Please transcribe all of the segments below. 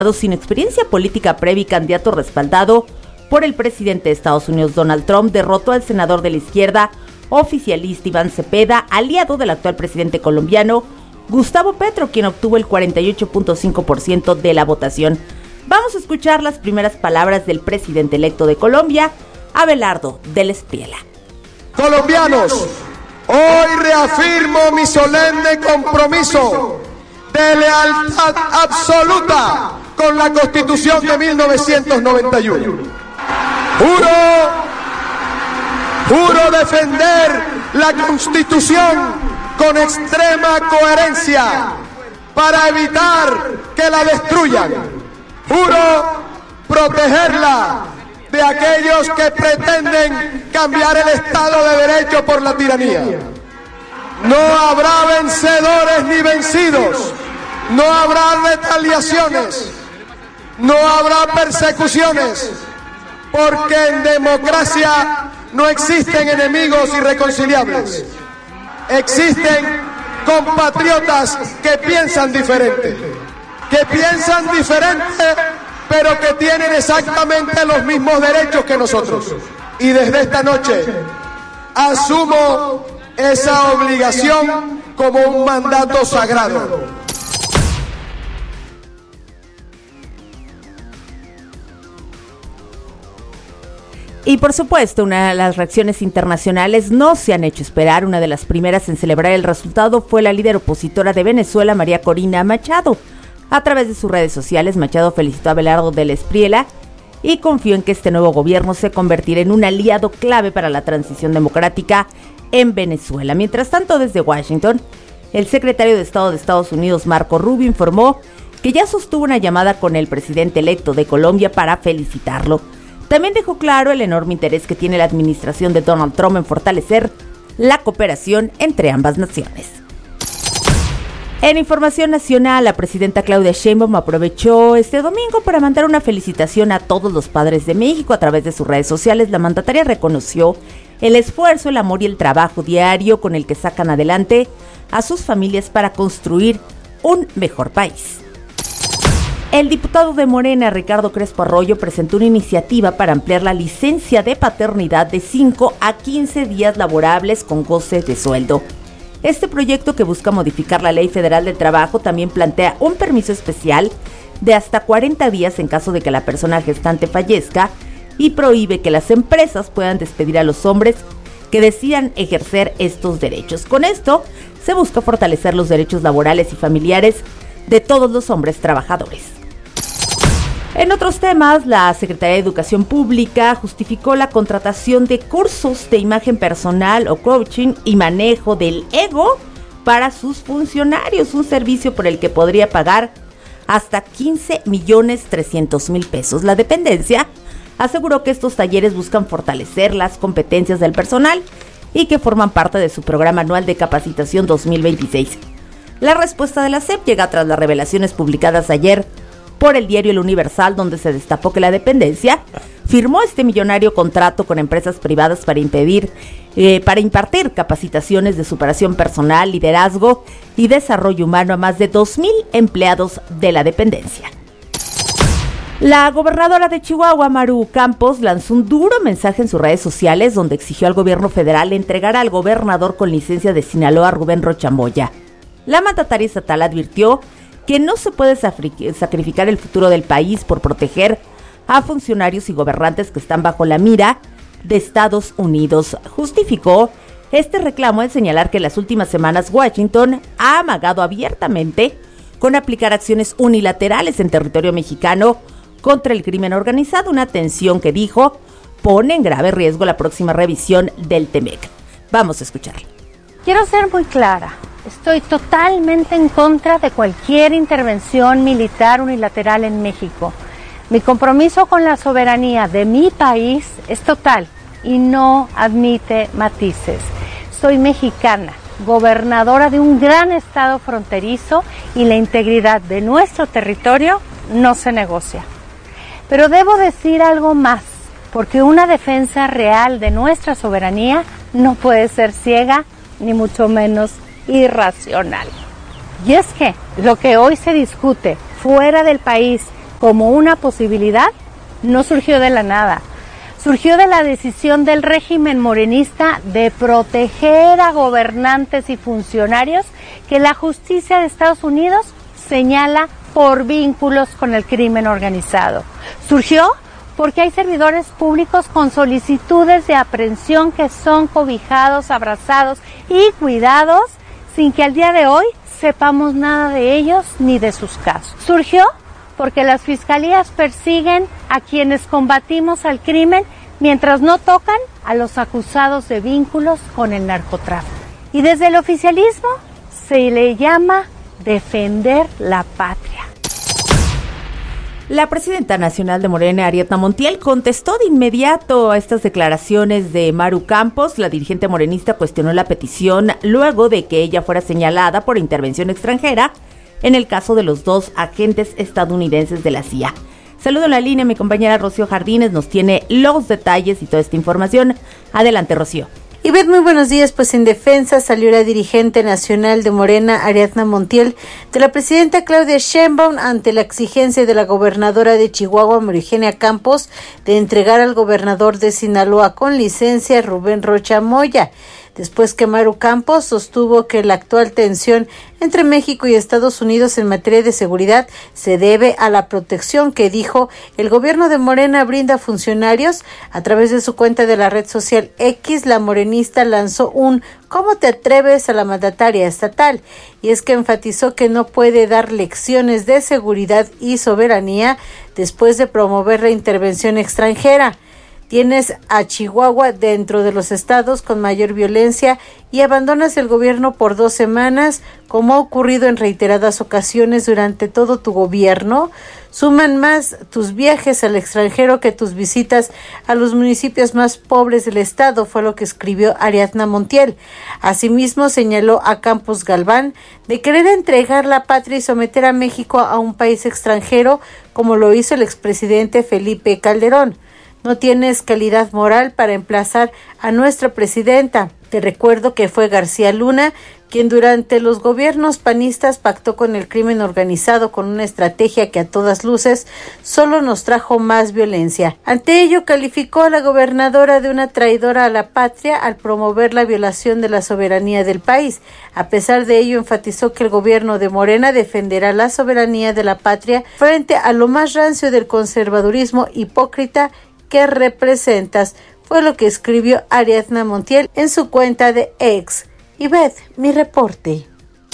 sin experiencia política previa y candidato respaldado por el presidente de Estados Unidos, Donald Trump, derrotó al senador de la izquierda oficialista Iván Cepeda, aliado del actual presidente colombiano Gustavo Petro, quien obtuvo el 48.5% de la votación. Vamos a escuchar las primeras palabras del presidente electo de Colombia, Abelardo del Espriella. Colombianos, hoy reafirmo mi solemne compromiso de lealtad absoluta con la Constitución de 1991. Juro defender la Constitución con extrema coherencia para evitar que la destruyan. Juro protegerla de aquellos que pretenden cambiar el Estado de Derecho por la tiranía. No habrá vencedores ni vencidos, no habrá retaliaciones, no habrá persecuciones, porque en democracia no existen enemigos irreconciliables. Existen compatriotas que piensan diferente, pero que tienen exactamente los mismos derechos que nosotros. Y desde esta noche asumo esa obligación como un mandato sagrado. Y por supuesto, las reacciones internacionales no se han hecho esperar. Una de las primeras en celebrar el resultado fue la líder opositora de Venezuela, María Corina Machado. A través de sus redes sociales, Machado felicitó a Abelardo del Espriella y confió en que este nuevo gobierno se convertirá en un aliado clave para la transición democrática en Venezuela. Mientras tanto, desde Washington, el secretario de Estado de Estados Unidos, Marco Rubio, informó que ya sostuvo una llamada con el presidente electo de Colombia para felicitarlo. También dejó claro el enorme interés que tiene la administración de Donald Trump en fortalecer la cooperación entre ambas naciones. En información nacional, la presidenta Claudia Sheinbaum aprovechó este domingo para mandar una felicitación a todos los padres de México. A través de sus redes sociales, la mandataria reconoció el esfuerzo, el amor y el trabajo diario con el que sacan adelante a sus familias para construir un mejor país. El diputado de Morena, Ricardo Crespo Arroyo, presentó una iniciativa para ampliar la licencia de paternidad de 5 a 15 días laborables con goce de sueldo. Este proyecto, que busca modificar la Ley Federal del Trabajo, también plantea un permiso especial de hasta 40 días en caso de que la persona gestante fallezca y prohíbe que las empresas puedan despedir a los hombres que decidan ejercer estos derechos. Con esto, se busca fortalecer los derechos laborales y familiares de todos los hombres trabajadores. En otros temas, la Secretaría de Educación Pública justificó la contratación de cursos de imagen personal o coaching y manejo del ego para sus funcionarios, un servicio por el que podría pagar hasta 15.300.000 pesos. La dependencia aseguró que estos talleres buscan fortalecer las competencias del personal y que forman parte de su programa anual de capacitación 2026. La respuesta de la SEP llega tras las revelaciones publicadas ayer por el diario El Universal, donde se destapó que la dependencia firmó este millonario contrato con empresas privadas para impartir capacitaciones de superación personal, liderazgo y desarrollo humano a más de 2,000 empleados de la dependencia. La gobernadora de Chihuahua, Maru Campos, lanzó un duro mensaje en sus redes sociales donde exigió al gobierno federal entregar al gobernador con licencia de Sinaloa, Rubén Rocha Moya. La mandataria estatal advirtió que no se puede sacrificar el futuro del país por proteger a funcionarios y gobernantes que están bajo la mira de Estados Unidos. Justificó este reclamo al señalar que en las últimas semanas Washington ha amagado abiertamente con aplicar acciones unilaterales en territorio mexicano contra el crimen organizado, una tensión que dijo pone en grave riesgo la próxima revisión del TEMEC. Vamos a escucharlo. Quiero ser muy clara. Estoy totalmente en contra de cualquier intervención militar unilateral en México. Mi compromiso con la soberanía de mi país es total y no admite matices. Soy mexicana, gobernadora de un gran estado fronterizo y la integridad de nuestro territorio no se negocia. Pero debo decir algo más, porque una defensa real de nuestra soberanía no puede ser ciega ni mucho menos irracional. Y es que lo que hoy se discute fuera del país como una posibilidad no surgió de la nada. Surgió de la decisión del régimen morenista de proteger a gobernantes y funcionarios que la justicia de Estados Unidos señala por vínculos con el crimen organizado. Surgió porque hay servidores públicos con solicitudes de aprehensión que son cobijados, abrazados y cuidados sin que al día de hoy sepamos nada de ellos ni de sus casos. Surgió porque las fiscalías persiguen a quienes combatimos al crimen mientras no tocan a los acusados de vínculos con el narcotráfico. Y desde el oficialismo se le llama defender la patria. La presidenta nacional de Morena, Ariadna Montiel, contestó de inmediato a estas declaraciones de Maru Campos. La dirigente morenista cuestionó la petición luego de que ella fuera señalada por intervención extranjera en el caso de los 2 agentes estadounidenses de la CIA. Saludo en la línea, mi compañera Rocío Jardines nos tiene los detalles y toda esta información. Adelante, Rocío. Ivette, muy buenos días. Pues en defensa salió la dirigente nacional de Morena, Ariadna Montiel, de la presidenta Claudia Sheinbaum ante la exigencia de la gobernadora de Chihuahua, María Eugenia Campos, de entregar al gobernador de Sinaloa con licencia, Rubén Rocha Moya. Después que Maru Campos sostuvo que la actual tensión entre México y Estados Unidos en materia de seguridad se debe a la protección que, dijo, el gobierno de Morena brinda a funcionarios. A través de su cuenta de la red social X, la morenista lanzó un ¿cómo te atreves a la mandataria estatal? Y es que enfatizó que no puede dar lecciones de seguridad y soberanía después de promover la intervención extranjera. Tienes a Chihuahua dentro de los estados con mayor violencia y abandonas el gobierno por 2 semanas, como ha ocurrido en reiteradas ocasiones durante todo tu gobierno. Suman más tus viajes al extranjero que tus visitas a los municipios más pobres del estado, fue lo que escribió Ariadna Montiel. Asimismo, señaló a Campos Galván de querer entregar la patria y someter a México a un país extranjero, como lo hizo el expresidente Felipe Calderón. No tienes calidad moral para emplazar a nuestra presidenta. Te recuerdo que fue García Luna quien durante los gobiernos panistas pactó con el crimen organizado con una estrategia que a todas luces solo nos trajo más violencia. Ante ello, calificó a la gobernadora de una traidora a la patria al promover la violación de la soberanía del país. A pesar de ello, enfatizó que el gobierno de Morena defenderá la soberanía de la patria frente a lo más rancio del conservadurismo hipócrita que representas, fue lo que escribió Ariadna Montiel en su cuenta de X. Ivette, mi reporte.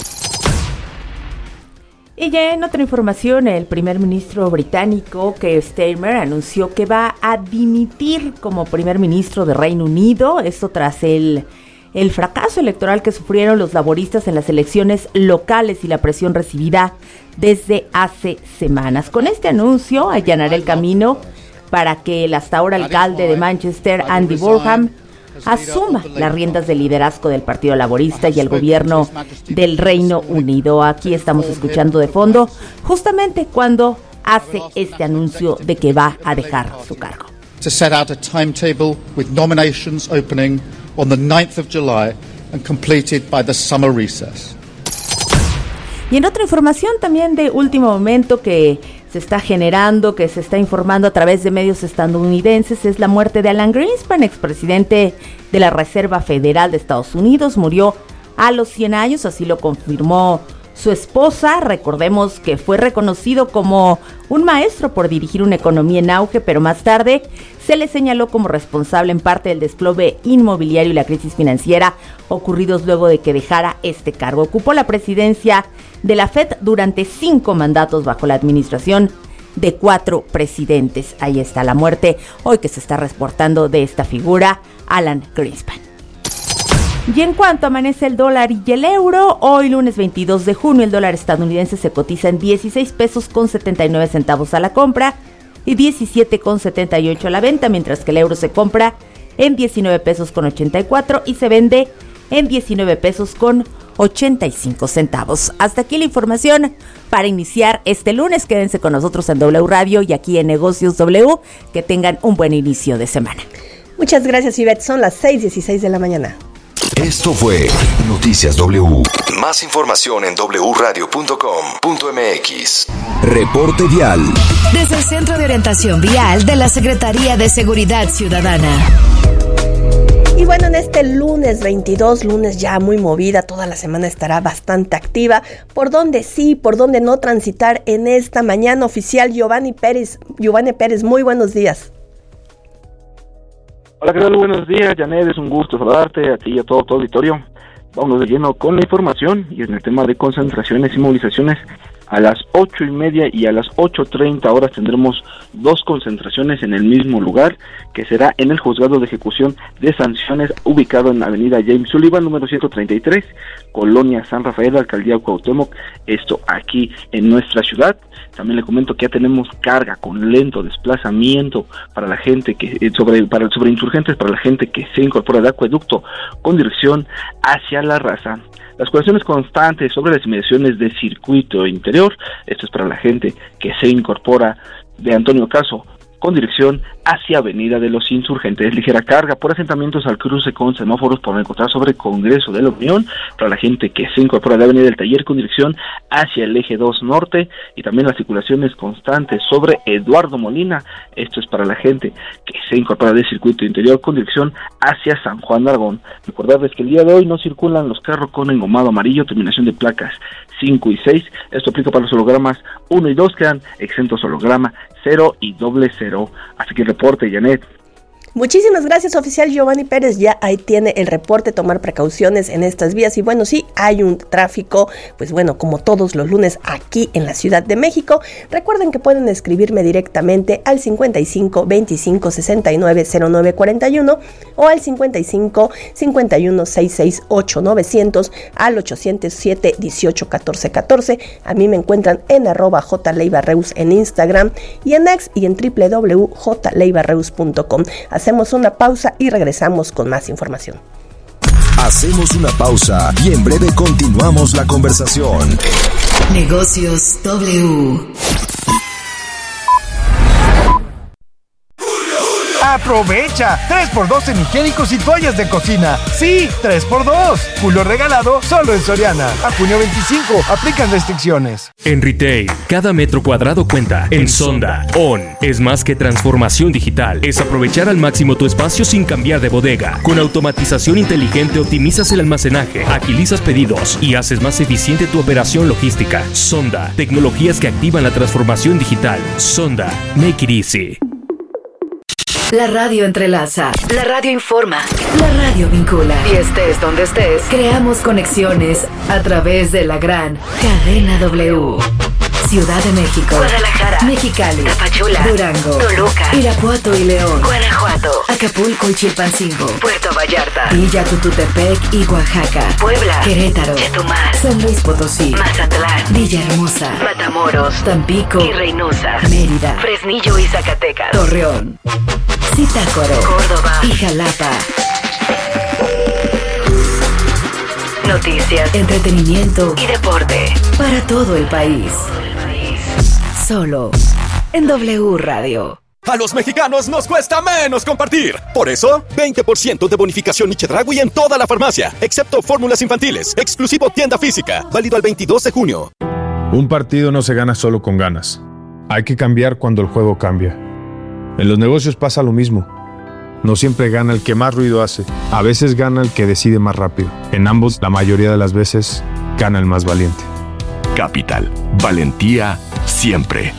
Y ya en otra información, el primer ministro británico, Keir Starmer, anunció que va a dimitir como primer ministro de Reino Unido, esto tras el fracaso electoral que sufrieron los laboristas en las elecciones locales y la presión recibida desde hace semanas. Con este anuncio allanará el camino para que el hasta ahora alcalde de Manchester, Andy Burnham, asuma las riendas del liderazgo del Partido Laborista y el gobierno del Reino Unido. Aquí estamos escuchando de fondo justamente cuando hace este anuncio de que va a dejar su cargo. To set out a timetable with nominations opening on the 9th of July and completed by the summer recess. Y en otra información también de último momento que se está generando, que se está informando a través de medios estadounidenses, es la muerte de Alan Greenspan, expresidente de la Reserva Federal de Estados Unidos. Murió a los 100 años, así lo confirmó su esposa. Recordemos que fue reconocido como un maestro por dirigir una economía en auge, pero más tarde se le señaló como responsable en parte del desplome inmobiliario y la crisis financiera ocurridos luego de que dejara este cargo. Ocupó la presidencia de la Fed durante 5 mandatos bajo la administración de 4 presidentes. Ahí está la muerte hoy que se está reportando de esta figura, Alan Greenspan. Y en cuanto amanece el dólar y el euro, hoy lunes 22 de junio el dólar estadounidense se cotiza en 16 pesos con 79 centavos a la compra y 17 con 78 a la venta, mientras que el euro se compra en 19 pesos con 84 y se vende en 19 pesos con 85 centavos. Hasta aquí la información para iniciar este lunes. Quédense con nosotros en W Radio y aquí en Negocios W. Que tengan un buen inicio de semana. Muchas gracias, Ivette. Son las 6:16 de la mañana. Esto fue Noticias W. Más información en wradio.com.mx. Reporte vial. Desde el Centro de Orientación Vial de la Secretaría de Seguridad Ciudadana. Y bueno, en este lunes 22, lunes ya muy movida, toda la semana estará bastante activa. ¿Por dónde sí, por dónde no transitar en esta mañana? Oficial Giovanni Pérez, muy buenos días. Hola, ¿qué tal? Buenos días, Janet, es un gusto saludarte a ti y a todo tu auditorio. Vamos de lleno con la información y en el tema de concentraciones y movilizaciones. A las 8:30 y a las 8:30 horas tendremos 2 concentraciones en el mismo lugar, que será en el Juzgado de Ejecución de Sanciones, ubicado en Avenida James Sullivan, número 133, Colonia San Rafael, Alcaldía Cuauhtémoc, esto aquí en nuestra ciudad. También le comento que ya tenemos carga con lento desplazamiento para la gente que sobre insurgentes, para la gente que se incorpora de Acueducto con dirección hacia La Raza. Las cuestiones constantes sobre las inmediaciones de circuito interior, esto es para la gente que se incorpora de Antonio Caso con dirección hacia Avenida de los Insurgentes. Ligera carga por asentamientos al cruce con semáforos por encontrar sobre Congreso de la Unión, para la gente que se incorpora de Avenida del Taller con dirección hacia el eje 2 norte, y también las circulaciones constantes sobre Eduardo Molina, esto es para la gente que se incorpora del circuito interior con dirección hacia San Juan de Aragón. Recordarles que el día de hoy no circulan los carros con engomado amarillo, terminación de placas 5 y 6, esto aplica para los hologramas 1 y 2, quedan exentos holograma 0 y 00. Así que reporte, Janet. Muchísimas gracias, oficial Giovanni Pérez. Ya ahí tiene el reporte, tomar precauciones en estas vías. Y bueno, sí, hay un tráfico, pues bueno, como todos los lunes aquí en la Ciudad de México. Recuerden que pueden escribirme directamente al 55 25 69 09 41 o al 55 51 668 900 al 807 18 14 14. A mí me encuentran en @jleivareus en Instagram y en X y en www.jleivareus.com. Hacemos una pausa y regresamos con más información. Hacemos una pausa y en breve continuamos la conversación. Negocios W. ¡Aprovecha! 3x2 en higiénicos y toallas de cocina. ¡Sí! 3x2. Julio regalado solo en Soriana. A junio 25. Aplican restricciones. En retail, cada metro cuadrado cuenta. En Sonda, ON es más que transformación digital. Es aprovechar al máximo tu espacio sin cambiar de bodega. Con automatización inteligente optimizas el almacenaje, agilizas pedidos y haces más eficiente tu operación logística. Sonda, tecnologías que activan la transformación digital. Sonda, make it easy. La radio entrelaza, la radio informa, la radio vincula. Y estés donde estés, creamos conexiones a través de la gran Cadena W. Ciudad de México, Guadalajara, Mexicali, Tapachula, Durango, Toluca, Irapuato y León, Guanajuato, Acapulco y Chilpancingo, Puerto Vallarta, Villa Tututepec y Oaxaca, Puebla, Querétaro, Chetumal, San Luis Potosí, Mazatlán, Villahermosa, Matamoros, Tampico y Reynosa, Mérida, Fresnillo y Zacatecas, Torreón, Zitácuaro, Córdoba y Jalapa. Noticias, entretenimiento y deporte para todo el país. Solo en W Radio. A los mexicanos nos cuesta menos compartir. Por eso, 20% de bonificación y Chedraui en toda la farmacia, excepto fórmulas infantiles. Exclusivo tienda física. Válido al 22 de junio. Un partido no se gana solo con ganas. Hay que cambiar cuando el juego cambia. En los negocios pasa lo mismo. No siempre gana el que más ruido hace. A veces gana el que decide más rápido. En ambos, la mayoría de las veces, gana el más valiente. Capital. Valentía siempre.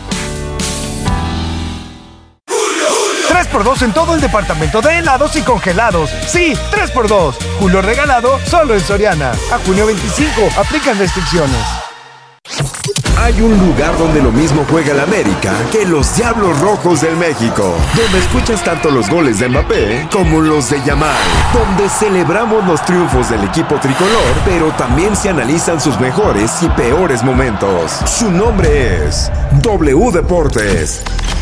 3x2 en todo el departamento de helados y congelados. Sí, 3x2. Julio regalado solo en Soriana. A junio 25. Aplican restricciones. Hay un lugar donde lo mismo juega el América que los Diablos Rojos del México, donde escuchas tanto los goles de Mbappé como los de Yamal, donde celebramos los triunfos del equipo tricolor, pero también se analizan sus mejores y peores momentos. Su nombre es W Deportes.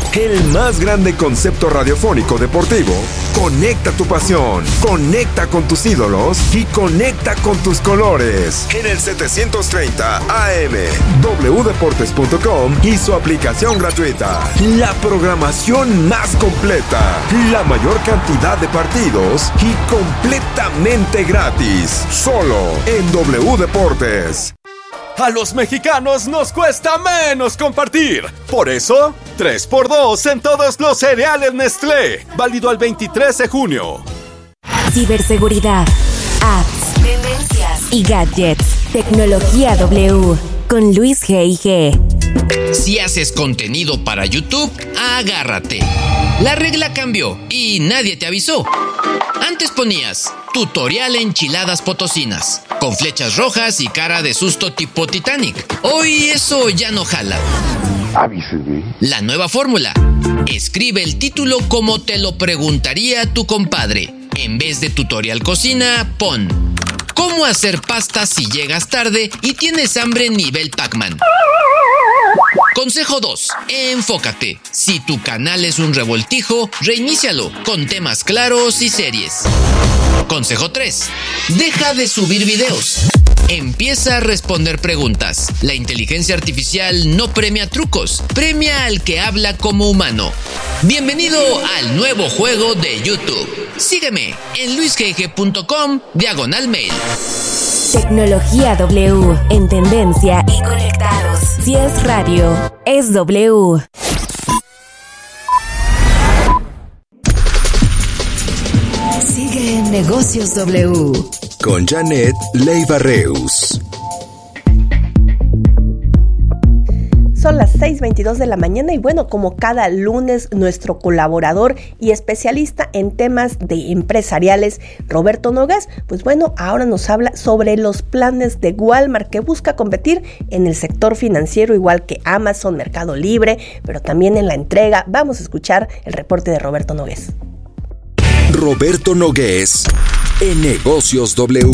el más grande concepto radiofónico deportivo. Conecta tu pasión, conecta con tus ídolos y conecta con tus colores. En el 730 AM, wdeportes.com y su aplicación gratuita. La programación más completa, la mayor cantidad de partidos y completamente gratis. Solo en W Deportes. A los mexicanos nos cuesta menos compartir. Por eso, 3x2 en todos los cereales Nestlé. Válido al 23 de junio. Ciberseguridad, apps, tendencias y gadgets. Tecnología W con Luis G&G. Si haces contenido para YouTube, agárrate. La regla cambió y nadie te avisó. Antes ponías tutorial enchiladas potosinas, con flechas rojas y cara de susto tipo Titanic. Hoy eso ya no jala. Avíseme. La nueva fórmula. Escribe el título como te lo preguntaría tu compadre. En vez de tutorial cocina, pon ¿cómo hacer pasta si llegas tarde y tienes hambre nivel Pac-Man? Consejo 2. Enfócate. Si tu canal es un revoltijo, reinícialo con temas claros y series. Consejo 3. Deja de subir videos. Empieza a responder preguntas. La inteligencia artificial no premia trucos, premia al que habla como humano. Bienvenido al nuevo juego de YouTube. Sígueme en luisgg.com/mail. Tecnología W, en tendencia y conectados. Si es radio, es W. Sigue en Negocios W con Janet Leiva Reus. Son las 6:22 de la mañana y bueno, como cada lunes, nuestro colaborador y especialista en temas de empresariales, Roberto Nogués, pues bueno, ahora nos habla sobre los planes de Walmart que busca competir en el sector financiero igual que Amazon, Mercado Libre, pero también en la entrega. Vamos a escuchar el reporte de Roberto Nogués. Roberto Nogués en Negocios W.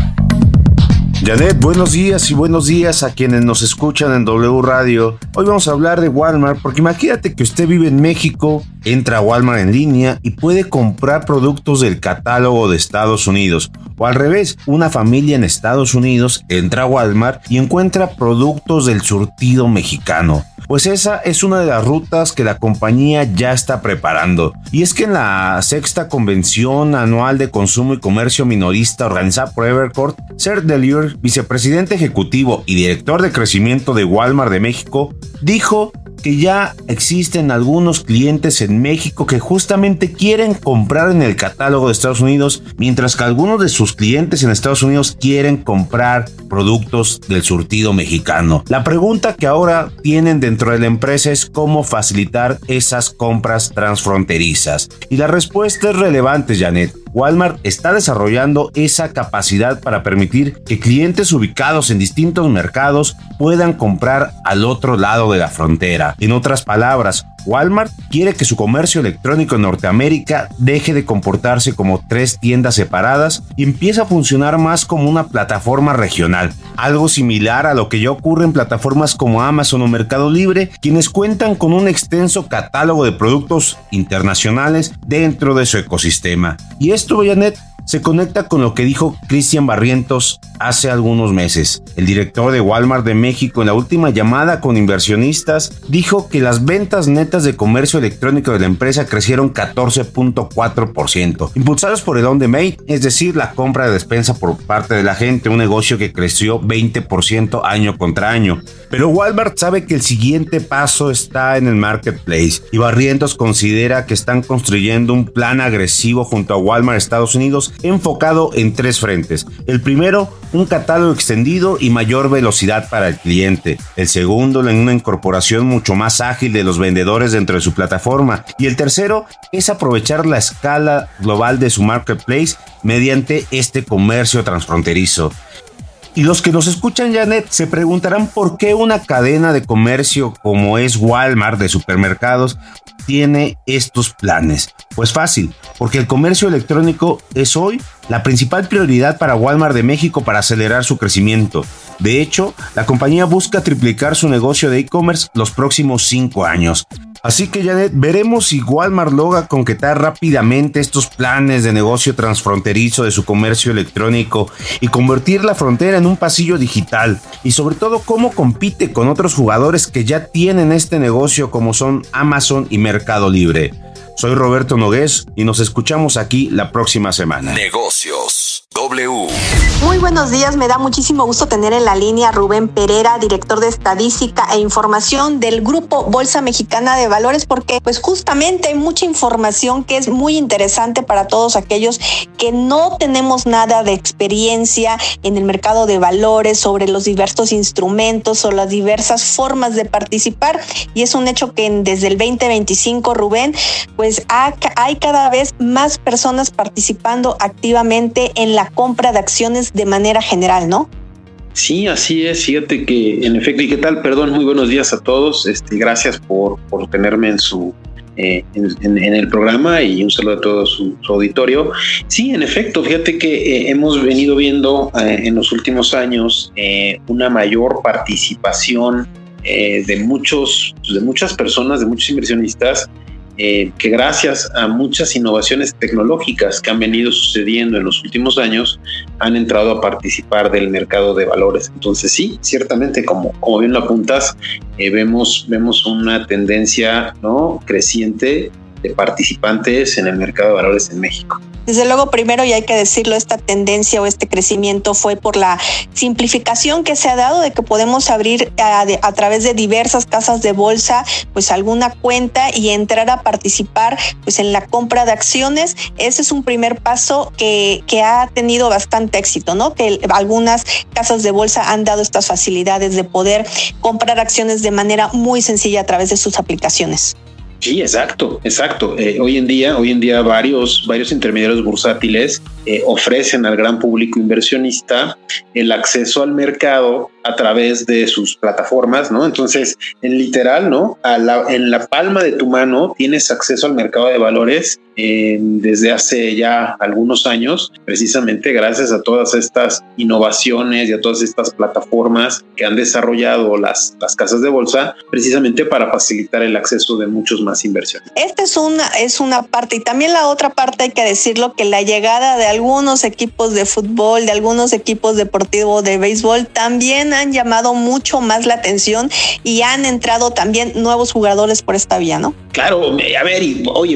Janet, buenos días y buenos días a quienes nos escuchan en W Radio. Hoy vamos a hablar de Walmart porque imagínate que usted vive en México, entra a Walmart en línea y puede comprar productos del catálogo de Estados Unidos. O al revés, una familia en Estados Unidos entra a Walmart y encuentra productos del surtido mexicano. Pues esa es una de las rutas que la compañía ya está preparando. Y es que en la 6ª Convención Anual de Consumo y Comercio Minorista organizada por Evercore, Ser Delier, vicepresidente ejecutivo y director de crecimiento de Walmart de México, dijo que ya existen algunos clientes en México que justamente quieren comprar en el catálogo de Estados Unidos, mientras que algunos de sus clientes en Estados Unidos quieren comprar productos del surtido mexicano. La pregunta que ahora tienen dentro de la empresa es cómo facilitar esas compras transfronterizas. Y la respuesta es relevante, Janet. Walmart está desarrollando esa capacidad para permitir que clientes ubicados en distintos mercados puedan comprar al otro lado de la frontera. En otras palabras, Walmart quiere que su comercio electrónico en Norteamérica deje de comportarse como 3 tiendas separadas y empiece a funcionar más como una plataforma regional. Algo similar a lo que ya ocurre en plataformas como Amazon o Mercado Libre, quienes cuentan con un extenso catálogo de productos internacionales dentro de su ecosistema. Y esto, Janet, se conecta con lo que dijo Cristian Barrientos hace algunos meses. El director de Walmart de México, en la última llamada con inversionistas, dijo que las ventas netas de comercio electrónico de la empresa crecieron 14.4%, impulsados por el on-demand, es decir, la compra de despensa por parte de la gente, un negocio que creció 20% año contra año. Pero Walmart sabe que el siguiente paso está en el marketplace y Barrientos considera que están construyendo un plan agresivo junto a Walmart Estados Unidos enfocado en 3 frentes. El primero, un catálogo extendido y mayor velocidad para el cliente. El segundo, en una incorporación mucho más ágil de los vendedores dentro de su plataforma. Y el tercero es aprovechar la escala global de su marketplace mediante este comercio transfronterizo. Y los que nos escuchan, Janet, se preguntarán por qué una cadena de comercio como es Walmart de supermercados tiene estos planes. Pues fácil, porque el comercio electrónico es hoy la principal prioridad para Walmart de México para acelerar su crecimiento. De hecho, la compañía busca triplicar su negocio de e-commerce los próximos 5 años. Así que, Janet, veremos si Walmart logra concretar rápidamente estos planes de negocio transfronterizo de su comercio electrónico y convertir la frontera en un pasillo digital, y sobre todo cómo compite con otros jugadores que ya tienen este negocio como son Amazon y Mercado Libre. Soy Roberto Nogués y nos escuchamos aquí la próxima semana. Negocios W. Muy buenos días, me da muchísimo gusto tener en la línea a Rubén Pereira, director de Estadística e Información del Grupo Bolsa Mexicana de Valores, porque pues justamente hay mucha información que es muy interesante para todos aquellos que no tenemos nada de experiencia en el mercado de valores, sobre los diversos instrumentos o las diversas formas de participar, y es un hecho que desde el 2025, Rubén, pues hay cada vez más personas participando activamente en la compra de acciones de manera general, ¿no? Sí, así es. Fíjate que, en efecto, ¿y qué tal? Perdón, muy buenos días a todos. Gracias por tenerme en el programa, y un saludo a todo su auditorio. Sí, en efecto, fíjate que hemos venido viendo en los últimos años una mayor participación de muchas personas, de muchos inversionistas, que gracias a muchas innovaciones tecnológicas que han venido sucediendo en los últimos años, han entrado a participar del mercado de valores. Entonces sí, ciertamente, como bien lo apuntas, vemos una tendencia, ¿no?, creciente de participantes en el mercado de valores en México. Desde luego, primero, y hay que decirlo, esta tendencia o este crecimiento fue por la simplificación que se ha dado de que podemos abrir a través de diversas casas de bolsa pues alguna cuenta y entrar a participar pues en la compra de acciones. Ese es un primer paso que ha tenido bastante éxito, ¿no? Que algunas casas de bolsa han dado estas facilidades de poder comprar acciones de manera muy sencilla a través de sus aplicaciones. Sí, exacto. Hoy en día varios intermediarios bursátiles ofrecen al gran público inversionista el acceso al mercado a través de sus plataformas, ¿no? Entonces, en literal, ¿no?, en la palma de tu mano tienes acceso al mercado de valores desde hace ya algunos años, precisamente gracias a todas estas innovaciones y a todas estas plataformas que han desarrollado las casas de bolsa, precisamente para facilitar el acceso de muchos más inversiones. Esta es una parte, y también la otra parte, hay que decirlo, que la llegada de algunos equipos de fútbol, de algunos equipos deportivos de béisbol, también han llamado mucho más la atención y han entrado también nuevos jugadores por esta vía, ¿no? Claro, a ver,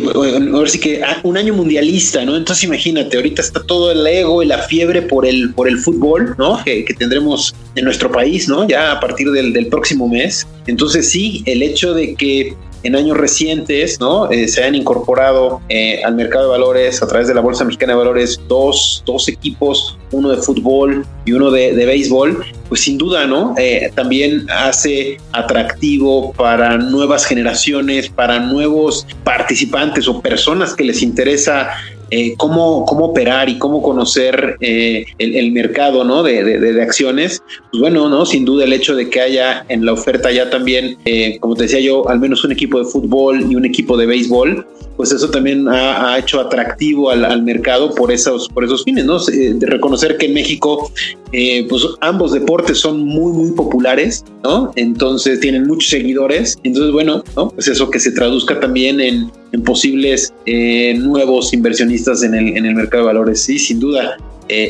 a ver si que un año mundialista, ¿no? Entonces imagínate, ahorita está todo el ego y la fiebre por el fútbol, ¿no? Que tendremos en nuestro país, ¿no? Ya a partir del próximo mes. Entonces sí, el hecho de que en años recientes, ¿no?, se han incorporado al mercado de valores a través de la Bolsa Mexicana de Valores dos equipos, uno de fútbol y uno de béisbol, pues sin duda, ¿no?, también hace atractivo para nuevas generaciones, para nuevos participantes o personas que les interesa cómo operar y cómo conocer el mercado, ¿no?, de acciones. Pues bueno, ¿no?, sin duda el hecho de que haya en la oferta ya también, como te decía yo, al menos un equipo de fútbol y un equipo de béisbol, pues eso también ha hecho atractivo al mercado por esos fines, ¿no? De reconocer que en México pues ambos deportes son muy, muy populares, ¿no? Entonces tienen muchos seguidores. Entonces, bueno, ¿no?, pues eso que se traduzca también en posibles nuevos inversionistas en el mercado de valores. Sí, sin duda,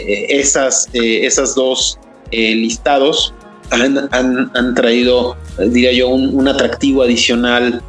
esas dos listados han traído, diría yo, un atractivo adicional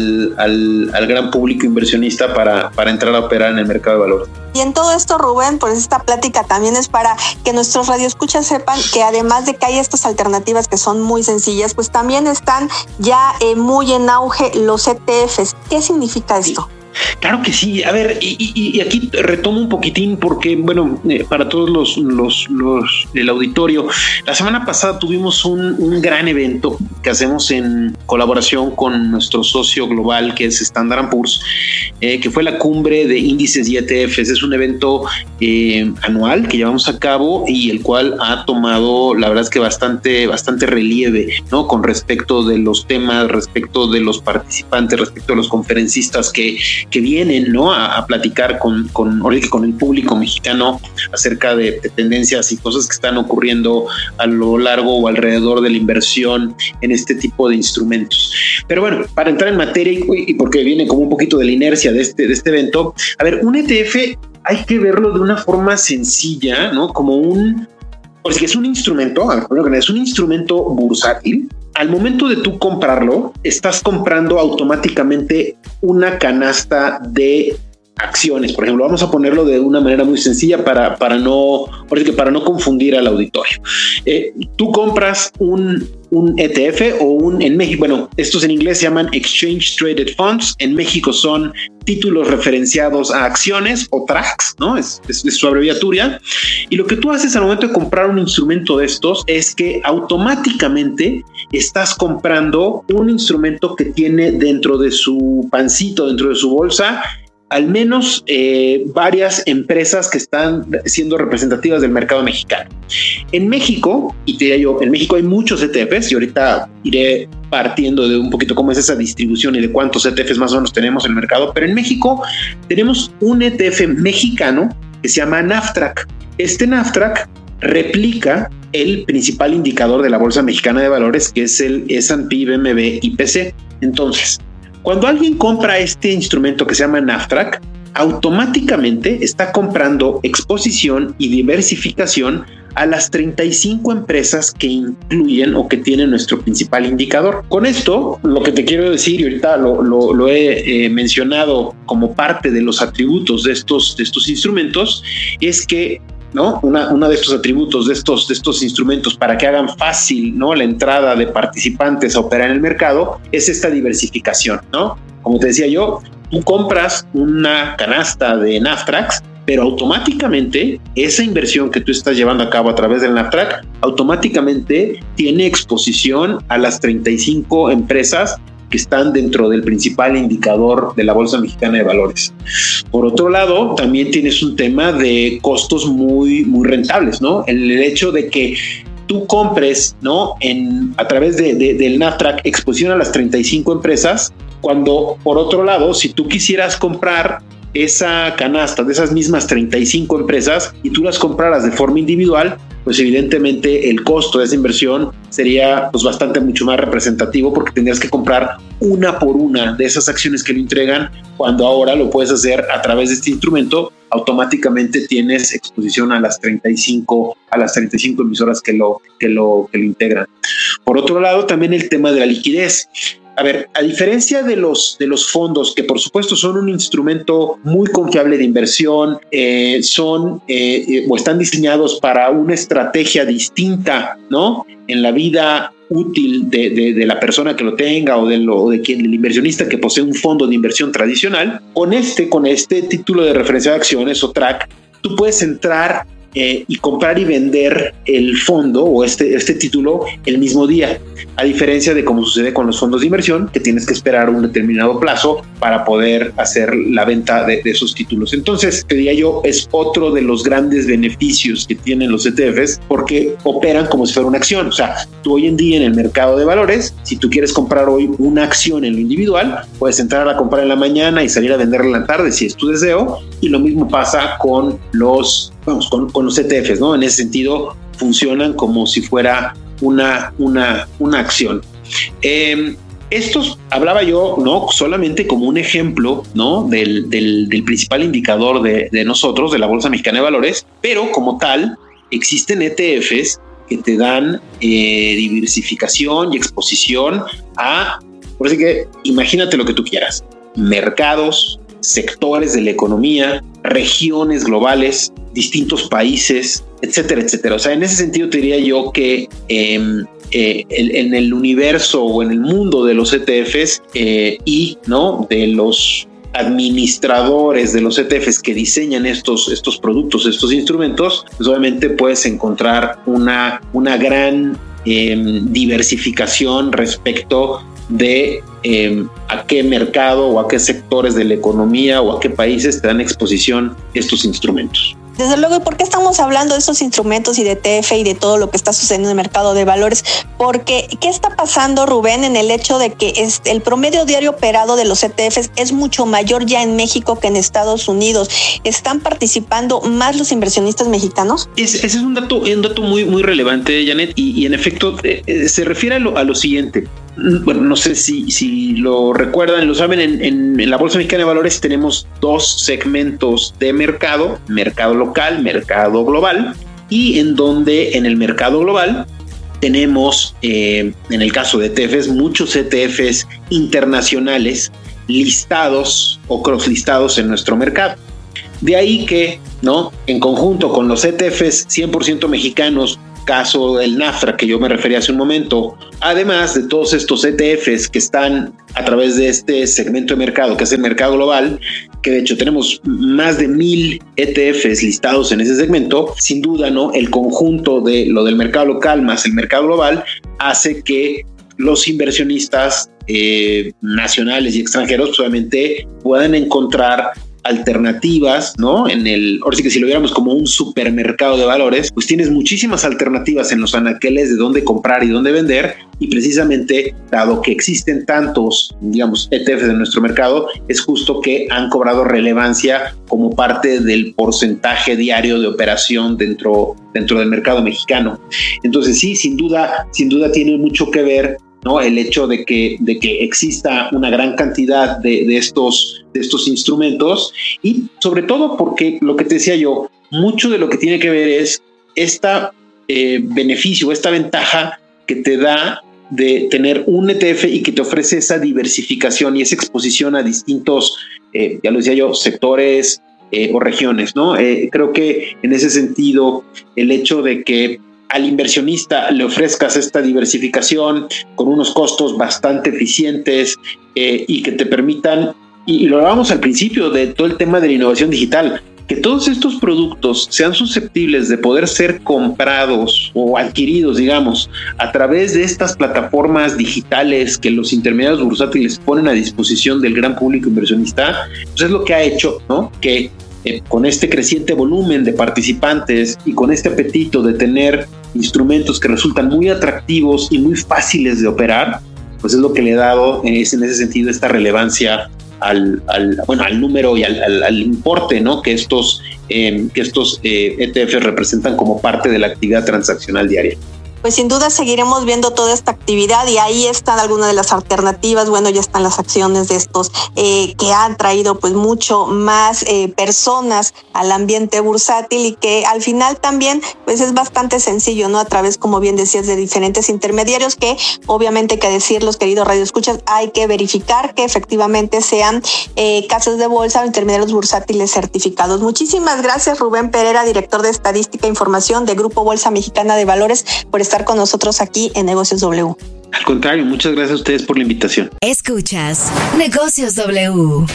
al gran público inversionista para entrar a operar en el mercado de valores. Y en todo esto, Rubén, pues esta plática también es para que nuestros radioescuchas sepan que además de que hay estas alternativas que son muy sencillas, pues también están ya muy en auge los ETFs. ¿Qué significa esto? Claro que sí. A ver, y aquí retomo un poquitín porque, bueno, para todos el auditorio, la semana pasada tuvimos un gran evento que hacemos en colaboración con nuestro socio global, que es Standard & Poor's, que fue la cumbre de índices y ETFs. Es un evento anual que llevamos a cabo y el cual ha tomado, la verdad es que bastante relieve, ¿no?, con respecto de los temas, respecto de los participantes, respecto de los conferencistas que que vienen, ¿no? A platicar con el público mexicano acerca de tendencias y cosas que están ocurriendo a lo largo o alrededor de la inversión en este tipo de instrumentos. Pero bueno, para entrar en materia y porque viene como un poquito de la inercia de este evento, a ver, un ETF hay que verlo de una forma sencilla, ¿no? Porque es un instrumento, es un instrumento bursátil. Al momento de tú comprarlo, estás comprando automáticamente una canasta de acciones. Por ejemplo, vamos a ponerlo de una manera muy sencilla para no confundir al auditorio. Tú compras un ETF o en México, bueno, estos en inglés se llaman Exchange Traded Funds, en México son títulos referenciados a acciones o TRACs, ¿no? Es su abreviatura. Y lo que tú haces al momento de comprar un instrumento de estos es que automáticamente estás comprando un instrumento que tiene dentro de su pancito, dentro de su bolsa, al menos varias empresas que están siendo representativas del mercado mexicano. En México, y te diría yo, en México hay muchos ETFs y ahorita iré partiendo de un poquito cómo es esa distribución y de cuántos ETFs más o menos tenemos en el mercado, pero en México tenemos un ETF mexicano que se llama NAFTRAC. Este NAFTRAC replica el principal indicador de la Bolsa Mexicana de Valores, que es el S&P BMV IPC. Entonces, cuando alguien compra este instrumento que se llama NAFTRAC, automáticamente está comprando exposición y diversificación a las 35 empresas que incluyen o que tienen nuestro principal indicador. Con esto, lo que te quiero decir, y ahorita lo he mencionado como parte de los atributos de estos instrumentos, es que, ¿no? Una de estos atributos de estos instrumentos para que hagan fácil, ¿no?, la entrada de participantes a operar en el mercado es esta diversificación, ¿no? Como te decía yo, tú compras una canasta de NAFTRACs, pero automáticamente esa inversión que tú estás llevando a cabo a través del NAFTRAC automáticamente tiene exposición a las 35 empresas que están dentro del principal indicador de la Bolsa Mexicana de Valores. Por otro lado, también tienes un tema de costos muy, muy rentables, ¿no? El hecho de que tú compres, ¿no?, a través del NAFTRAC exposición a las 35 empresas, cuando por otro lado, si tú quisieras comprar esa canasta de esas mismas 35 empresas y tú las compraras de forma individual, pues evidentemente el costo de esa inversión sería pues bastante mucho más representativo, porque tendrías que comprar una por una de esas acciones que lo entregan, cuando ahora lo puedes hacer a través de este instrumento. Automáticamente tienes exposición a las 35 emisoras que lo integran. Por otro lado, también el tema de la liquidez. A ver, a diferencia de los fondos, que por supuesto son un instrumento muy confiable de inversión, o están diseñados para una estrategia distinta, ¿no?, en la vida útil de la persona que lo tenga o del inversionista que posee un fondo de inversión tradicional, con este título de referencia de acciones o TRAC, tú puedes entrar y comprar y vender el fondo o este título el mismo día, a diferencia de cómo sucede con los fondos de inversión, que tienes que esperar un determinado plazo para poder hacer la venta de esos títulos. Entonces, te diría yo, es otro de los grandes beneficios que tienen los ETFs, porque operan como si fuera una acción. O sea, tú hoy en día en el mercado de valores, si tú quieres comprar hoy una acción en lo individual, puedes entrar a comprar en la mañana y salir a venderla en la tarde si es tu deseo, y lo mismo pasa con los ETFs, ¿no? En ese sentido, funcionan como si fuera una acción. Estos hablaba yo, ¿no?, solamente como un ejemplo, ¿no?, del principal indicador de nosotros, de la Bolsa Mexicana de Valores, pero como tal, existen ETFs que te dan diversificación y exposición por así que imagínate lo que tú quieras: mercados, sectores de la economía, regiones globales, distintos países, etcétera, etcétera. O sea, en ese sentido te diría yo que en el universo o en el mundo de los ETFs ¿no?, de los administradores de los ETFs que diseñan estos productos, estos instrumentos, pues obviamente puedes encontrar una gran diversificación respecto de a qué mercado o a qué sectores de la economía o a qué países te dan exposición estos instrumentos. Desde luego, ¿y por qué estamos hablando de estos instrumentos y de ETF y de todo lo que está sucediendo en el mercado de valores? Porque, ¿qué está pasando, Rubén, en el hecho de que el promedio diario operado de los ETFs es mucho mayor ya en México que en Estados Unidos? ¿Están participando más los inversionistas mexicanos? Ese es un dato muy, muy relevante, Janet, y en efecto se refiere a lo siguiente. Bueno, no sé si lo recuerdan, lo saben, en la Bolsa Mexicana de Valores tenemos dos segmentos de mercado local, mercado global, y en donde en el mercado global tenemos, en el caso de ETFs, muchos ETFs internacionales listados o cross-listados en nuestro mercado. De ahí que, ¿no?, en conjunto con los ETFs 100% mexicanos, caso del NAFRA que yo me refería hace un momento, además de todos estos ETFs que están a través de este segmento de mercado, que es el mercado global, que de hecho tenemos más de 1,000 ETFs listados en ese segmento, sin duda, ¿no?, el conjunto de lo del mercado local más el mercado global hace que los inversionistas nacionales y extranjeros obviamente puedan encontrar alternativas, ¿no? Ahora sí que si lo viéramos como un supermercado de valores, pues tienes muchísimas alternativas en los anaqueles de dónde comprar y dónde vender, y precisamente dado que existen tantos, digamos, ETFs en nuestro mercado, es justo que han cobrado relevancia como parte del porcentaje diario de operación dentro del mercado mexicano. Entonces sí, sin duda tiene mucho que ver, ¿no?, el hecho de que exista una gran cantidad de estos instrumentos, y sobre todo porque lo que te decía yo, mucho de lo que tiene que ver es beneficio, esta ventaja que te da de tener un ETF y que te ofrece esa diversificación y esa exposición a distintos, ya lo decía yo, sectores o regiones, ¿no? Creo que en ese sentido el hecho de que al inversionista le ofrezcas esta diversificación con unos costos bastante eficientes y que te permitan, y lo hablábamos al principio de todo el tema de la innovación digital, que todos estos productos sean susceptibles de poder ser comprados o adquiridos, digamos, a través de estas plataformas digitales que los intermediarios bursátiles ponen a disposición del gran público inversionista, pues es lo que ha hecho, ¿no?, que con este creciente volumen de participantes y con este apetito de tener instrumentos que resultan muy atractivos y muy fáciles de operar, pues es lo que le ha dado en ese sentido esta relevancia al número y al importe, ¿no?, que estos ETFs representan como parte de la actividad transaccional diaria. Pues sin duda seguiremos viendo toda esta actividad, y ahí están algunas de las alternativas. Bueno, ya están las acciones de estos que han traído pues mucho más personas al ambiente bursátil, y que al final también pues es bastante sencillo, ¿no?, a través, como bien decías, de diferentes intermediarios que obviamente hay que decirlos, queridos radioescuchas, hay que verificar que efectivamente sean casas de bolsa o intermediarios bursátiles certificados. Muchísimas gracias, Rubén Pereira, director de Estadística e Información de Grupo Bolsa Mexicana de Valores, por estar con nosotros aquí en Negocios W. Al contrario, muchas gracias a ustedes por la invitación. Escuchas Negocios W.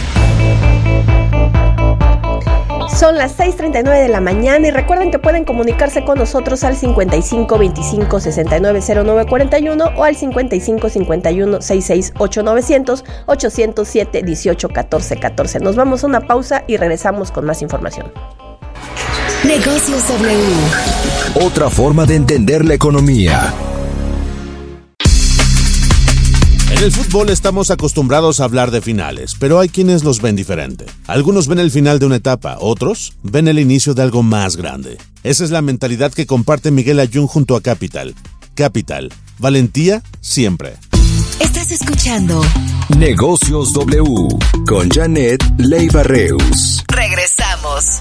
Son las 6:39 de la mañana y recuerden que pueden comunicarse con nosotros al 55 25 69 09 41 o al 55 51 66 8900 807 18 14 14. Nos vamos a una pausa y regresamos con más información. Negocios W. Otra forma de entender la economía. En el fútbol estamos acostumbrados a hablar de finales, pero hay quienes los ven diferente. Algunos ven el final de una etapa, otros ven el inicio de algo más grande. Esa es la mentalidad que comparte Miguel Ayun junto a Capital. Capital, valentía siempre. Estás escuchando Negocios W con Janet Leiva Reus. Regresamos.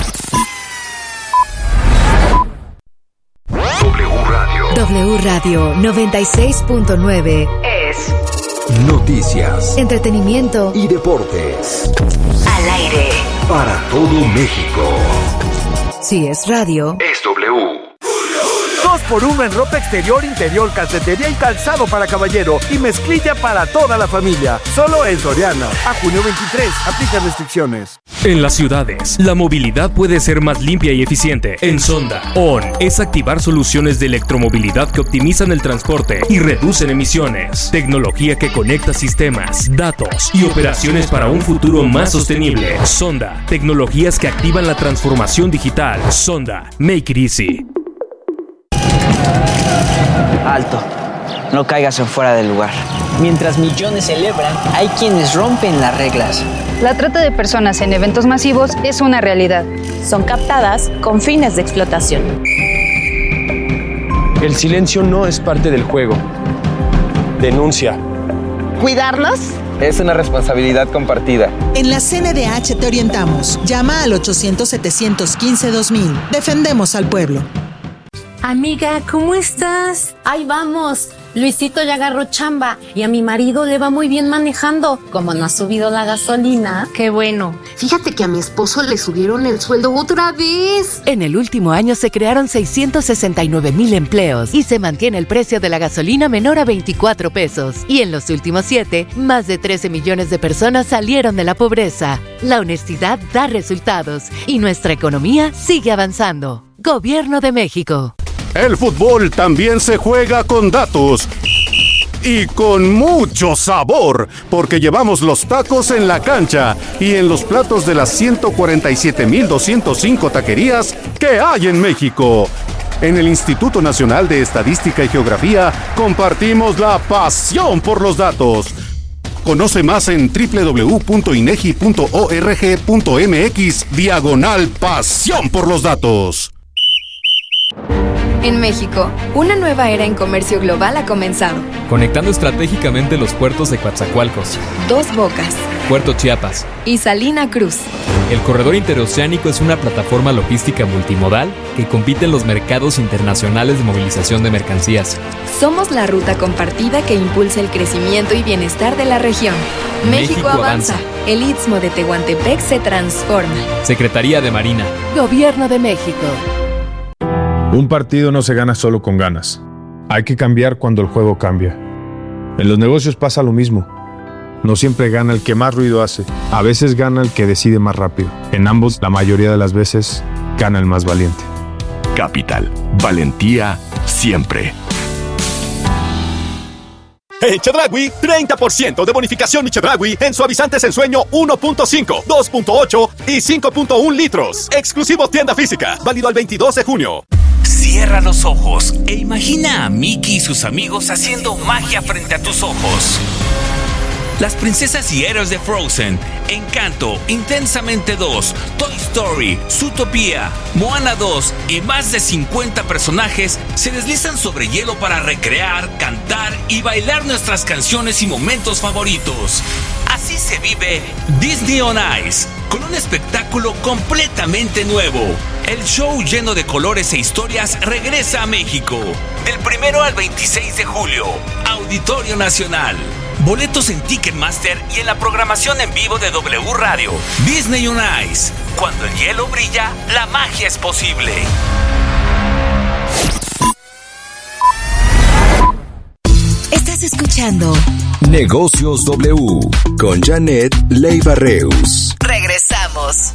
W Radio 96.9 es noticias, entretenimiento y deportes. Al aire para todo México. Si es radio, es W. 2x1 en ropa exterior, interior, calcetería y calzado para caballero y mezclilla para toda la familia. Solo en Soriana. A junio 23. Aplica restricciones. En las ciudades, la movilidad puede ser más limpia y eficiente. En Sonda, ON es activar soluciones de electromovilidad que optimizan el transporte y reducen emisiones. Tecnología que conecta sistemas, datos y operaciones para un futuro más sostenible. Sonda, tecnologías que activan la transformación digital. Sonda, make it easy. Alto, no caigas en fuera del lugar. Mientras millones celebran, hay quienes rompen las reglas. La trata de personas en eventos masivos es una realidad. Son captadas con fines de explotación. El silencio no es parte del juego. Denuncia. ¿Cuidarnos? Es una responsabilidad compartida. En la CNDH te orientamos. Llama al 800-715-2000. Defendemos al pueblo. Amiga, ¿cómo estás? Ahí vamos. Luisito ya agarró chamba y a mi marido le va muy bien manejando. Como no ha subido la gasolina. Qué bueno. Fíjate que a mi esposo le subieron el sueldo otra vez. En el último año se crearon 669,000 empleos y se mantiene el precio de la gasolina menor a 24 pesos. Y en los últimos 7, más de 13 millones de personas salieron de la pobreza. La honestidad da resultados y nuestra economía sigue avanzando. Gobierno de México. El fútbol también se juega con datos y con mucho sabor, porque llevamos los tacos en la cancha y en los platos de las 147,205 taquerías que hay en México. En el Instituto Nacional de Estadística y Geografía compartimos la pasión por los datos. Conoce más en www.inegi.org.mx/pasión por los datos. En México, una nueva era en comercio global ha comenzado. Conectando estratégicamente los puertos de Coatzacoalcos, Dos Bocas, Puerto Chiapas y Salina Cruz. El corredor interoceánico es una plataforma logística multimodal que compite en los mercados internacionales de movilización de mercancías. Somos la ruta compartida que impulsa el crecimiento y bienestar de la región. México avanza. El Istmo de Tehuantepec se transforma. Secretaría de Marina. Gobierno de México. Un partido no se gana solo con ganas. Hay que cambiar cuando el juego cambia. En los negocios pasa lo mismo. No siempre gana el que más ruido hace. A veces gana el que decide más rápido. En ambos, la mayoría de las veces, gana el más valiente. Capital. Valentía siempre. En Chedraui, 30% de bonificación y Chedraui en suavizantes en sueño 1.5, 2.8 y 5.1 litros. Exclusivo tienda física. Válido al 22 de junio. Cierra los ojos e imagina a Mickey y sus amigos haciendo magia frente a tus ojos. Las princesas y héroes de Frozen, Encanto, Intensamente 2, Toy Story, Zootopia, Moana 2 y más de 50 personajes se deslizan sobre hielo para recrear, cantar y bailar nuestras canciones y momentos favoritos. Así se vive Disney on Ice, con un espectáculo completamente nuevo. El show lleno de colores e historias regresa a México. Del 1 al 26 de julio, Auditorio Nacional. Boletos en Ticketmaster y en la programación en vivo de W Radio. Disney on Ice. Cuando el hielo brilla, la magia es posible. Estás escuchando Negocios W con Janet Leiva Reus. Regresamos.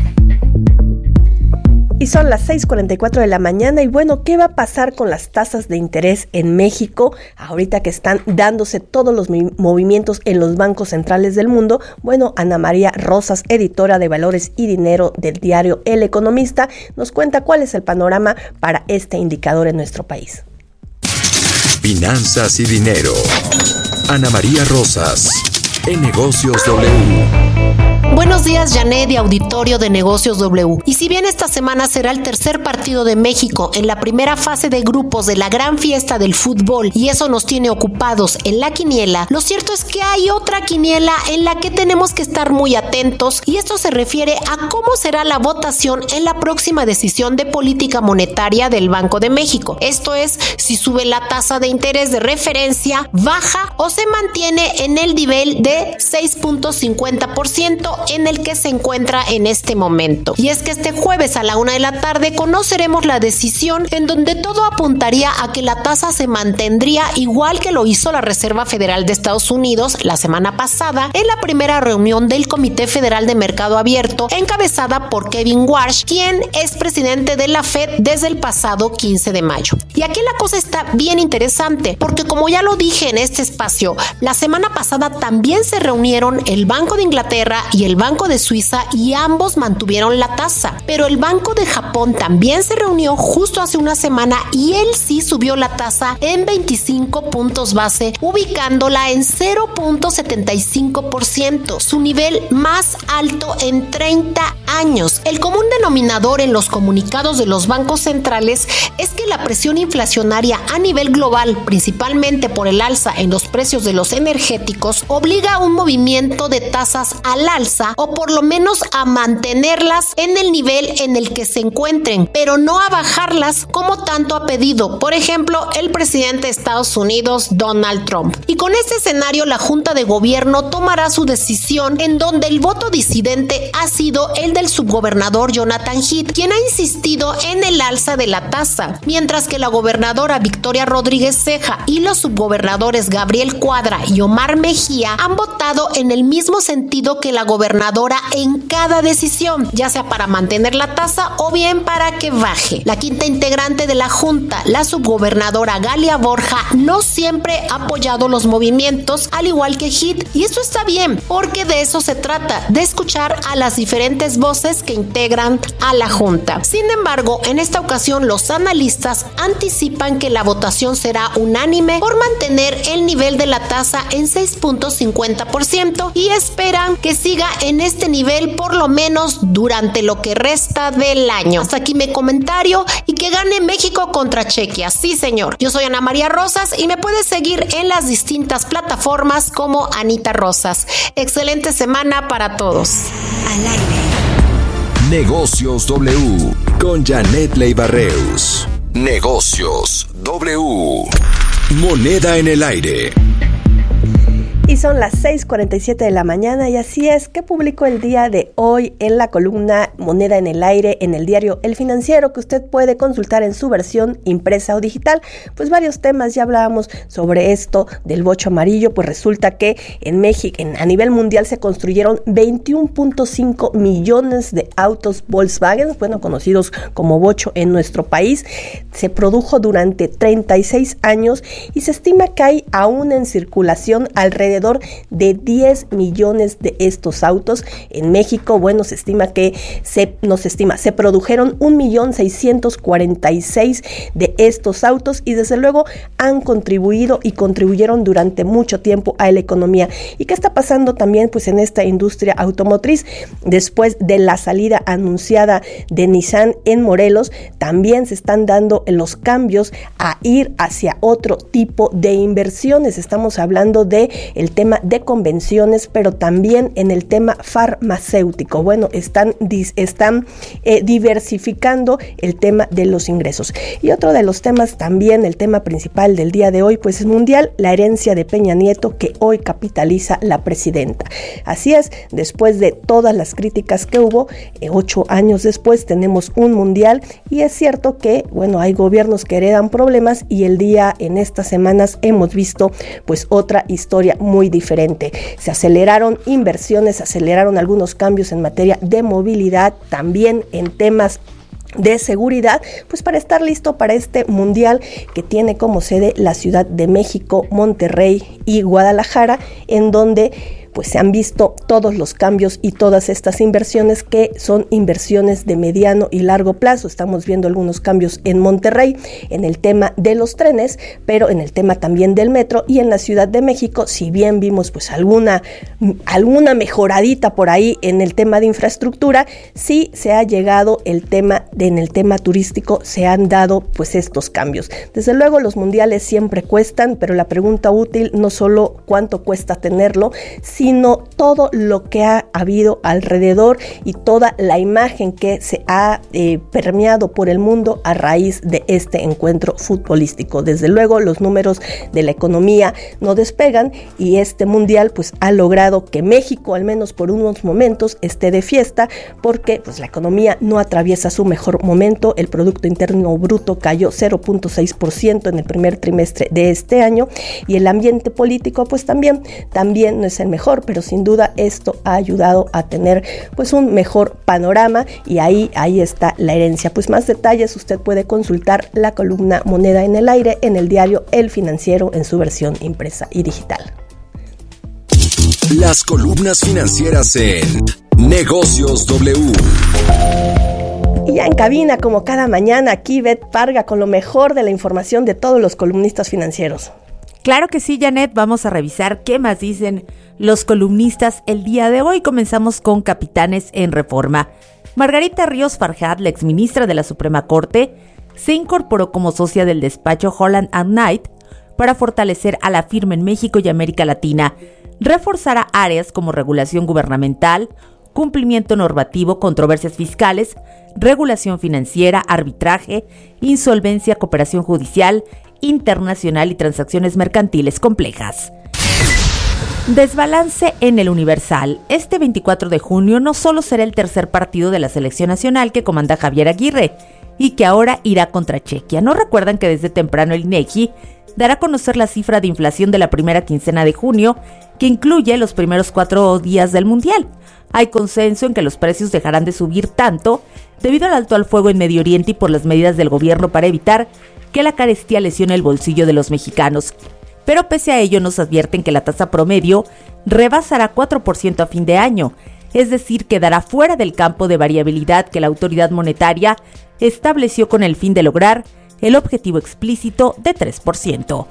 Y son las 6:44 de la mañana y bueno, ¿qué va a pasar con las tasas de interés en México ahorita que están dándose todos los movimientos en los bancos centrales del mundo? Bueno, Ana María Rosas, editora de Valores y Dinero del diario El Economista, nos cuenta cuál es el panorama para este indicador en nuestro país. Finanzas y dinero. Ana María Rosas, en Negocios W. Buenos días, Janet y auditorio de Negocios W. Y si bien esta semana será el tercer partido de México en la primera fase de grupos de la gran fiesta del fútbol y eso nos tiene ocupados en la quiniela, lo cierto es que hay otra quiniela en la que tenemos que estar muy atentos y esto se refiere a cómo será la votación en la próxima decisión de política monetaria del Banco de México. Esto es, si sube la tasa de interés de referencia, baja o se mantiene en el nivel de 6.50% en el que que se encuentra en este momento. Y es que este jueves a la 1 de la tarde conoceremos la decisión en donde todo apuntaría a que la tasa se mantendría igual que lo hizo la Reserva Federal de Estados Unidos la semana pasada en la primera reunión del Comité Federal de Mercado Abierto, encabezada por Kevin Warsh, quien es presidente de la Fed desde el pasado 15 de mayo. Y aquí la cosa está bien interesante, porque como ya lo dije en este espacio, la semana pasada también se reunieron el Banco de Inglaterra y el Banco de Suiza y ambos mantuvieron la tasa, pero el Banco de Japón también se reunió justo hace una semana y él sí subió la tasa en 25 puntos base, ubicándola en 0.75%, su nivel más alto en 30 años. El común denominador en los comunicados de los bancos centrales es que la presión inflacionaria a nivel global, principalmente por el alza en los precios de los energéticos, obliga a un movimiento de tasas al alza o por lo menos a mantenerlas en el nivel en el que se encuentren, pero no a bajarlas como tanto ha pedido, por ejemplo, el presidente de Estados Unidos, Donald Trump. Y con este escenario, la Junta de Gobierno tomará su decisión, en donde el voto disidente ha sido el del subgobernador Jonathan Heath, quien ha insistido en el alza de la tasa, mientras que la gobernadora Victoria Rodríguez Ceja y los subgobernadores Gabriel Cuadra y Omar Mejía han votado en el mismo sentido que la gobernadora en cada decisión, ya sea para mantener la tasa o bien para que baje. La quinta integrante de la Junta, la subgobernadora Galia Borja, no siempre ha apoyado los movimientos, al igual que Heath, y esto está bien, porque de eso se trata, de escuchar a las diferentes voces que integran a la Junta. Sin embargo, en esta ocasión los analistas anticipan que la votación será unánime por mantener el nivel de la tasa en 6.50% y esperan que siga en este nivel por lo menos durante lo que resta del año. Hasta aquí mi comentario y que gane México contra Chequia. Sí, señor. Yo soy Ana María Rosas y me puedes seguir en las distintas plataformas como Anita Rosas. Excelente semana para todos. Al aire. Negocios W con Janet Leiva-Reus. Negocios W. Moneda en el aire. Y son las 6:47 de la mañana y así es que publicó el día de hoy en la columna Moneda en el Aire en el diario El Financiero, que usted puede consultar en su versión impresa o digital. Pues varios temas, ya hablábamos sobre esto del bocho amarillo, pues resulta que en México, a nivel mundial se construyeron 21.5 millones de autos Volkswagen, bueno, conocidos como bocho en nuestro país. Se produjo durante 36 años y se estima que hay aún en circulación alrededor de 10 millones de estos autos en México. Bueno, se produjeron 1.646.000 de estos autos y desde luego han contribuido y contribuyeron durante mucho tiempo a la economía. ¿Y qué está pasando también pues en esta industria automotriz? Después de la salida anunciada de Nissan en Morelos, también se están dando los cambios a ir hacia otro tipo de inversiones. Estamos hablando de el tema de convenciones, pero también en el tema farmacéutico. Bueno, están diversificando el tema de los ingresos. Y otro de los temas también, el tema principal del día de hoy, pues es mundial, la herencia de Peña Nieto que hoy capitaliza la presidenta. Así es, después de todas las críticas que hubo, 8 años después tenemos un mundial y es cierto que, bueno, hay gobiernos que heredan problemas y en estas semanas hemos visto pues otra historia muy diferente. Se aceleraron inversiones, se aceleraron algunos cambios en materia de movilidad, también en temas de seguridad, pues para estar listo para este mundial que tiene como sede la Ciudad de México, Monterrey y Guadalajara, en donde pues se han visto todos los cambios y todas estas inversiones que son inversiones de mediano y largo plazo. Estamos viendo algunos cambios en Monterrey en el tema de los trenes, pero en el tema también del metro, y en la Ciudad de México, si bien vimos pues alguna mejoradita por ahí en el tema de infraestructura, sí se ha llegado en el tema turístico, se han dado pues estos cambios. Desde luego los mundiales siempre cuestan, pero la pregunta útil no solo cuánto cuesta tenerlo, sino todo lo que ha habido alrededor y toda la imagen que se ha permeado por el mundo a raíz de este encuentro futbolístico. Desde luego los números de la economía no despegan y este mundial pues ha logrado que México, al menos por unos momentos, esté de fiesta, porque pues la economía no atraviesa su mejor momento. El Producto Interno Bruto cayó 0.6% en el primer trimestre de este año y el ambiente político pues también no es el mejor, pero sin duda esto ha ayudado a tener pues un mejor panorama y ahí está la herencia. Pues más detalles usted puede consultar la columna Moneda en el Aire en el diario El Financiero en su versión impresa y digital. Las columnas financieras en Negocios W. Y ya en cabina, como cada mañana, aquí Beth Parga con lo mejor de la información de todos los columnistas financieros. Claro que sí, Janet, vamos a revisar qué más dicen los columnistas el día de hoy. Comenzamos con Capitanes en Reforma. Margarita Ríos Farjat, la exministra de la Suprema Corte, se incorporó como socia del despacho Holland & Knight para fortalecer a la firma en México y América Latina. Reforzará áreas como regulación gubernamental, cumplimiento normativo, controversias fiscales, regulación financiera, arbitraje, insolvencia, cooperación judicial, internacional y transacciones mercantiles complejas. Desbalance en el Universal. Este 24 de junio no solo será el tercer partido de la selección nacional que comanda Javier Aguirre y que ahora irá contra Chequia. ¿No recuerdan que desde temprano el INEGI dará a conocer la cifra de inflación de la primera quincena de junio, que incluye los primeros 4 días del Mundial? Hay consenso en que los precios dejarán de subir tanto debido al alto al fuego en Medio Oriente y por las medidas del gobierno para evitar que la carestía lesione el bolsillo de los mexicanos. Pero pese a ello nos advierten que la tasa promedio rebasará 4% a fin de año, es decir, quedará fuera del campo de variabilidad que la autoridad monetaria estableció con el fin de lograr el objetivo explícito de 3%.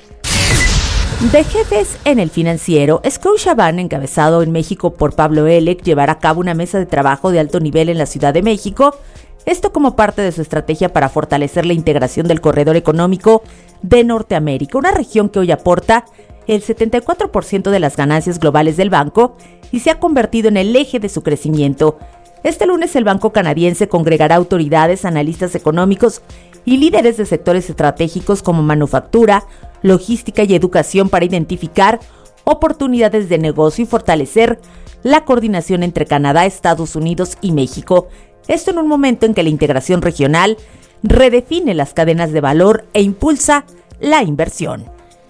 De jefes en el Financiero, Scotiabank, encabezado en México por Pablo Elec, llevará a cabo una mesa de trabajo de alto nivel en la Ciudad de México, esto como parte de su estrategia para fortalecer la integración del corredor económico de Norteamérica, una región que hoy aporta el 74% de las ganancias globales del banco y se ha convertido en el eje de su crecimiento. Este lunes el banco canadiense congregará autoridades, analistas económicos y líderes de sectores estratégicos como manufactura, logística y educación para identificar oportunidades de negocio y fortalecer la coordinación entre Canadá, Estados Unidos y México. Esto en un momento en que la integración regional redefine las cadenas de valor e impulsa la inversión.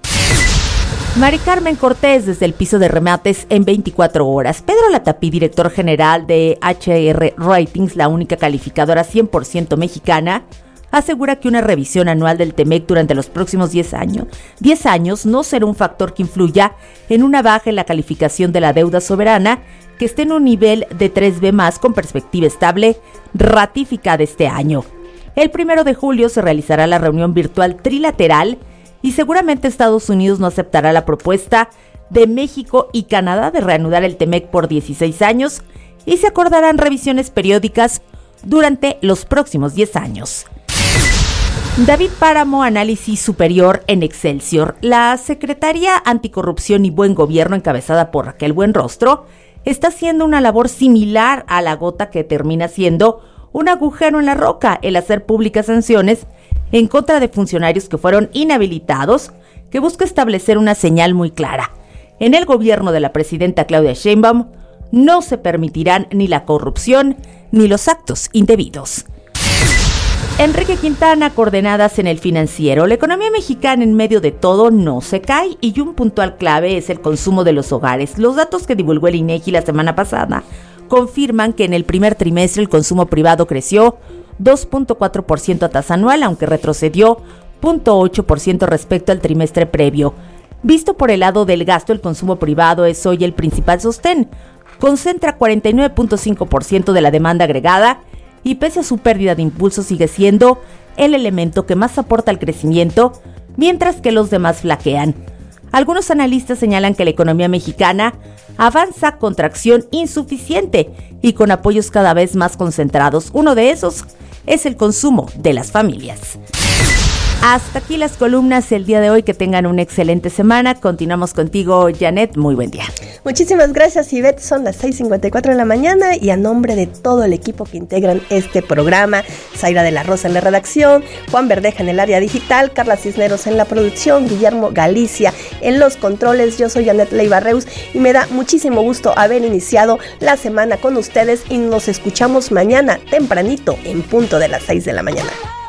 Mari Carmen Cortés desde el piso de remates en 24 horas. Pedro Latapí, director general de HR Ratings, la única calificadora 100% mexicana, asegura que una revisión anual del TEMEC durante los próximos 10 años no será un factor que influya en una baja en la calificación de la deuda soberana, que esté en un nivel de 3B+ con perspectiva estable, ratificada este año. El 1 de julio se realizará la reunión virtual trilateral y seguramente Estados Unidos no aceptará la propuesta de México y Canadá de reanudar el TEMEC por 16 años y se acordarán revisiones periódicas durante los próximos 10 años. David Páramo, análisis superior en Excelsior. La Secretaría Anticorrupción y Buen Gobierno, encabezada por Raquel Buenrostro, está haciendo una labor similar a la gota que termina siendo un agujero en la roca, el hacer públicas sanciones en contra de funcionarios que fueron inhabilitados, que busca establecer una señal muy clara. En el gobierno de la presidenta Claudia Sheinbaum no se permitirán ni la corrupción ni los actos indebidos. Enrique Quintana, coordenadas en el Financiero. La economía mexicana en medio de todo no se cae y un puntual clave es el consumo de los hogares. Los datos que divulgó el INEGI la semana pasada confirman que en el primer trimestre el consumo privado creció 2.4% a tasa anual, aunque retrocedió 0.8% respecto al trimestre previo. Visto por el lado del gasto, el consumo privado es hoy el principal sostén. Concentra 49.5% de la demanda agregada y pese a su pérdida de impulso sigue siendo el elemento que más aporta al crecimiento, mientras que los demás flaquean. Algunos analistas señalan que la economía mexicana avanza con tracción insuficiente y con apoyos cada vez más concentrados. Uno de esos es el consumo de las familias. Hasta aquí las columnas el día de hoy. Que tengan una excelente semana. Continuamos contigo, Janet. Muy buen día. Muchísimas gracias, Ivette. Son las 6:54 de la mañana y a nombre de todo el equipo que integran este programa, Zaira de la Rosa en la redacción, Juan Verdeja en el área digital, Carla Cisneros en la producción, Guillermo Galicia en los controles. Yo soy Janet Leiva Reus y me da muchísimo gusto haber iniciado la semana con ustedes y nos escuchamos mañana tempranito en punto de las 6 de la mañana.